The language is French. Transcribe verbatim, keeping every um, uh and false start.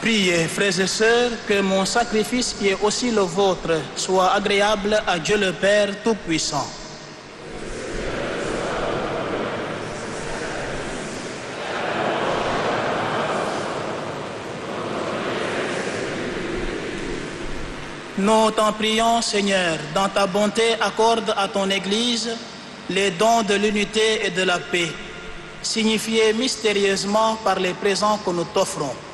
Priez, frères et sœurs, que mon sacrifice qui est aussi le vôtre soit agréable à Dieu le Père Tout-Puissant. Nous t'en prions, Seigneur, dans ta bonté, accorde à ton Église les dons de l'unité et de la paix, signifiés mystérieusement par les présents que nous t'offrons.